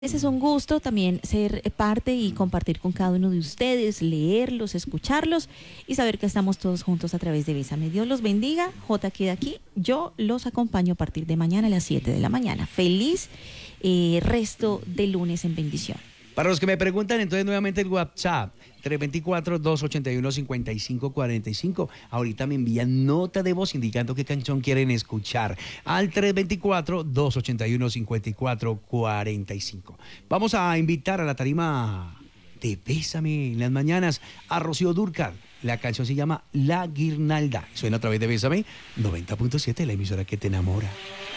Ese es un gusto también ser parte y compartir con cada uno de ustedes, leerlos, escucharlos y saber que estamos todos juntos a través de Bésame. Dios los bendiga. J queda aquí. Yo los acompaño a partir de mañana a las 7 de la mañana. Feliz resto de lunes en bendición. Para los que me preguntan, entonces nuevamente el WhatsApp, 324-281-5545. Ahorita me envían nota de voz indicando qué canción quieren escuchar al 324-281-5445. Vamos a invitar a la tarima de Bésame en las mañanas a Rocío Dúrcal. La canción se llama La Guirnalda. Suena a través de Bésame 90.7, la emisora que te enamora.